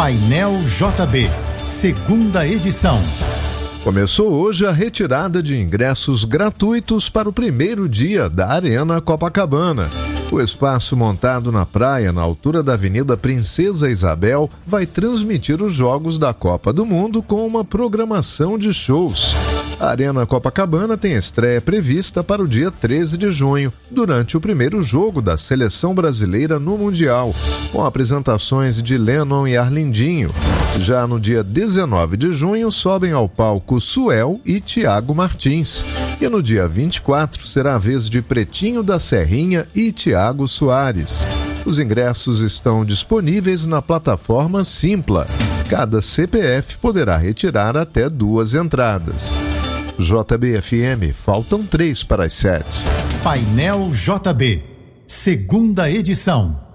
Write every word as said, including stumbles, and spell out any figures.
Painel J B, segunda edição. Começou hoje a retirada de ingressos gratuitos para o primeiro dia da Arena Copacabana. O espaço montado na praia, na altura da Avenida Princesa Isabel, vai transmitir os Jogos da Copa do Mundo com uma programação de shows. A Arena Copacabana tem estreia prevista para o dia treze de junho, durante o primeiro jogo da seleção brasileira no Mundial, com apresentações de Lennon e Arlindinho. Já no dia dezenove de junho, sobem ao palco Suel e Thiago Martins. E no dia vinte e quatro será a vez de Pretinho da Serrinha e Thiago Soares. Os ingressos estão disponíveis na plataforma Simpla. Cada C P F poderá retirar até duas entradas. J B F M, faltam três para as sete. Painel J B, segunda edição.